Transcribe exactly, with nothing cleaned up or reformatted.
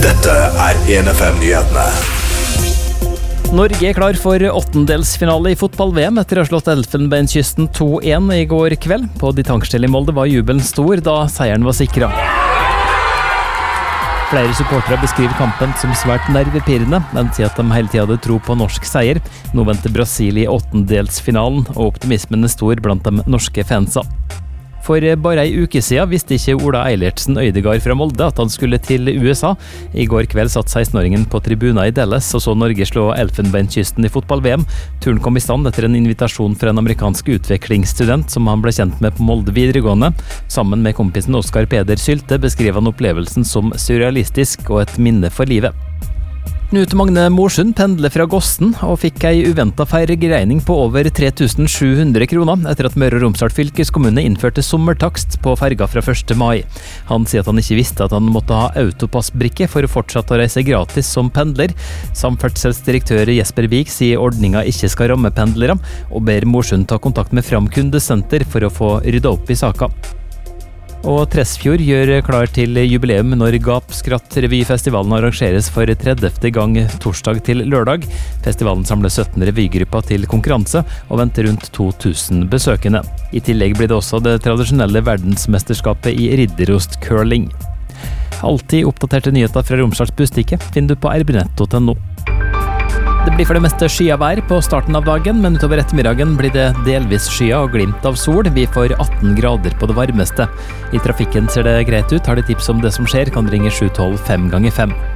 Dette er en F M-nyhetene. Norge er klar for åttendelsfinale i fotball-V M etter å ha slått Elfenbenskysten to en i går kveld. På de tankstell i Molde var jubelen stor da seieren var sikret. Flere supportere beskriver kampen som svært nervepirrende, men sier at de hele tiden hadde tro på norsk seier. Nå venter Brasil i åttendelsfinalen, og optimismen er stor blant de norske fansa. For bare ei uke siden visste ikke Ola Eilertsen Øydegard fra Molde at han skulle til U S A. I går kveld satt seksten-åringen på tribuner i Dallas og så Norge slå Elfenbenskysten i fotball-V M. Turen kom i stand etter en invitasjon fra en amerikansk utvekslingsstudent som han ble kjent med på Molde videregående. Sammen med kompisen Oskar Peder Sylte beskrev han opplevelsen som surrealistisk og et minne for livet. Knut Magne Morsund pendler fra Gossen og fikk ei uventet feirregning på over tre tusen sju hundre kroner etter at Møre og Romsdal fylkeskommune innførte sommertakst på ferga fra første mai. Han sier at han ikke visste at han måtte ha autopassbrikke for å fortsette å reise gratis som pendler. Samferdselsdirektør Jesper Vik sier ordninga ikke skal ramme pendlere, og ber Morsund ta kontakt med Fram kundesenter for å få rydda opp i saka. Og Tresfjord gjør klar til jubileum når Gap Skratt revyfestivalen arrangeres for tredjefte gang torsdag til lørdag. Festivalen samler sytten revygrupper til konkurranse og venter rundt to tusen besøkende. I tillegg blir det også det tradisjonelle verdensmesterskapet i ridderost curling. Alltid oppdaterte nyheter fra Romsdals Bustikke finner du på r b nett punktum no. Det blir for det meste skya vær på starten av dagen, men utover ettermiddagen blir det delvis skya og glimt av sol. Vi får atten grader på det varmeste. I trafikken ser det greit ut. Har du tips om det som skjer, kan du ringe sju tolv fem ganger fem.